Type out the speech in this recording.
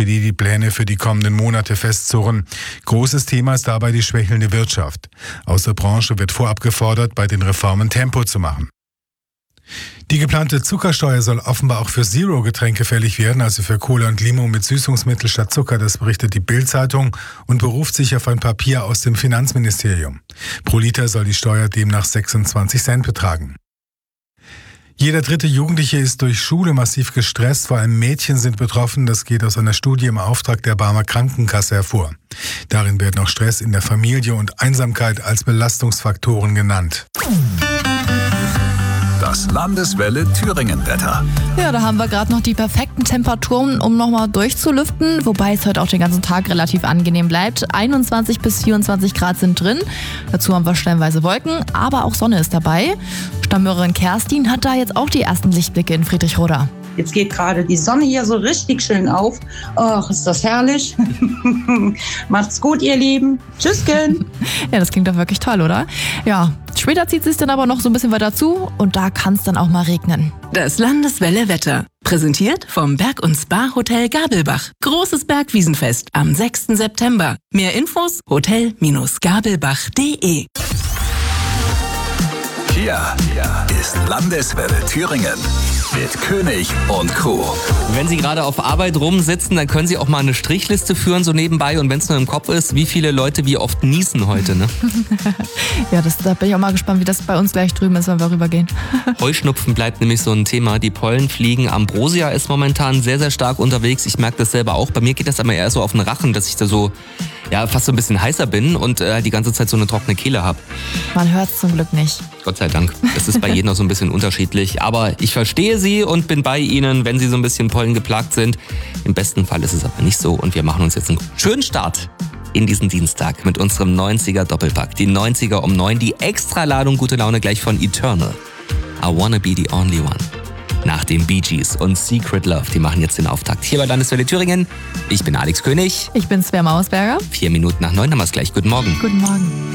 die Pläne für die kommenden Monate festzurren. Großes Thema ist dabei die schwächelnde Wirtschaft. Aus der Branche wird vorab gefordert, bei den Reformen Tempo zu machen. Die geplante Zuckersteuer soll offenbar auch für Zero-Getränke fällig werden, also für Cola und Limo mit Süßungsmittel statt Zucker. Das berichtet die Bild-Zeitung und beruft sich auf ein Papier aus dem Finanzministerium. Pro Liter soll die Steuer demnach 26 Cent betragen. Jeder dritte Jugendliche ist durch Schule massiv gestresst, vor allem Mädchen sind betroffen. Das geht aus einer Studie im Auftrag der Barmer Krankenkasse hervor. Darin werden auch Stress in der Familie und Einsamkeit als Belastungsfaktoren genannt. Das Landeswelle Thüringen-Wetter. Ja, da haben wir gerade noch die perfekten Temperaturen, um nochmal durchzulüften, wobei es heute auch den ganzen Tag relativ angenehm bleibt. 21 bis 24 Grad sind drin. Dazu haben wir stellenweise Wolken, aber auch Sonne ist dabei. Stammbürgerin Kerstin hat da jetzt auch die ersten Lichtblicke in Friedrichroda. Jetzt geht gerade die Sonne hier so richtig schön auf. Ach, ist das herrlich. Macht's gut, ihr Lieben. Tschüsschen. Ja, das klingt doch wirklich toll, oder? Ja, später zieht es sich dann aber noch so ein bisschen weiter zu und da kann es dann auch mal regnen. Das Landeswelle Wetter. Präsentiert vom Berg- und Spa-Hotel Gabelbach. Großes Bergwiesenfest am 6. September. Mehr Infos hotel-gabelbach.de. Hier ist Landeswelle Thüringen mit König und Crew. Wenn Sie gerade auf Arbeit rumsitzen, dann können Sie auch mal eine Strichliste führen, so nebenbei. Und wenn es nur im Kopf ist, wie viele Leute wie oft niesen heute, ne? Ja, da bin ich auch mal gespannt, wie das bei uns gleich drüben ist, wenn wir rübergehen. Heuschnupfen bleibt nämlich so ein Thema. Die Pollen fliegen. Ambrosia ist momentan sehr, sehr stark unterwegs. Ich merke das selber auch. Bei mir geht das aber eher so auf den Rachen, dass ich da so, ja, fast so ein bisschen heißer bin und die ganze Zeit so eine trockene Kehle habe. Man hört es zum Glück nicht. Gott sei Dank. Das ist bei jedem noch so ein bisschen unterschiedlich. Aber ich verstehe Sie und bin bei Ihnen, wenn Sie so ein bisschen Pollen geplagt sind. Im besten Fall ist es aber nicht so. Und wir machen uns jetzt einen schönen Start in diesen Dienstag mit unserem 90er Doppelpack. Die 90er um 9. Die Extraladung Gute Laune gleich von Eternal. I wanna be the only one. Nach den Bee Gees und Secret Love. Die machen jetzt den Auftakt hier bei Landeswelle Thüringen. Ich bin Alex König. Ich bin Svea Mausberger. 4 Minuten nach 9 haben wir es gleich. Guten Morgen. Guten Morgen.